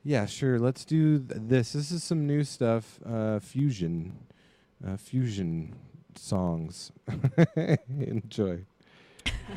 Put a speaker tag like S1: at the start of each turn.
S1: Yeah, sure. Let's do this. This is some new stuff. Fusion songs. Enjoy.